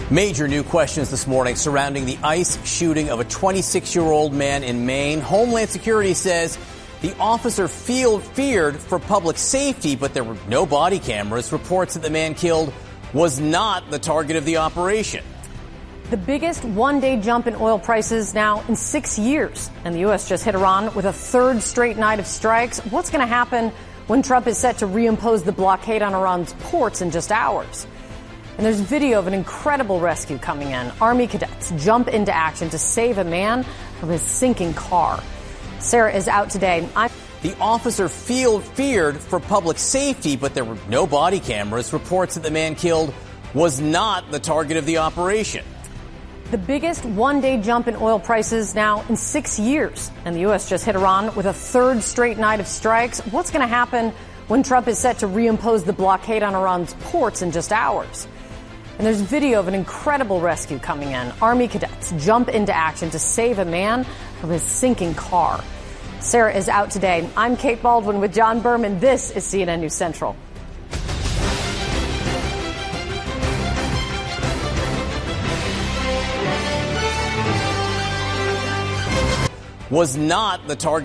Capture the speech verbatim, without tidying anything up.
Major new questions this morning surrounding the ICE shooting of a twenty-six-year-old man in Maine. Homeland Security says the officer feel, feared for public safety, but there were no body cameras. Reports that the man killed was not the target of the operation. The biggest one-day jump in oil prices now in six years. And the U S just hit Iran with a third straight night of strikes. What's going to happen when Trump is set to reimpose the blockade on Iran's ports in just hours? And there's video of an incredible rescue coming in. Army cadets jump into action to save a man from his sinking car. Sarah is out today. I'm- the officer feel, feared for public safety, but there were no body cameras. Reports that the man killed was not the target of the operation. The biggest one-day jump in oil prices now in six years. And the U S just hit Iran with a third straight night of strikes. What's going to happen when Trump is set to reimpose the blockade on Iran's ports in just hours? And there's video of an incredible rescue coming in. Army cadets jump into action to save a man from his sinking car. Sarah is out today. I'm Kate Baldwin with John Berman. This is C N N News Central. Was not the target.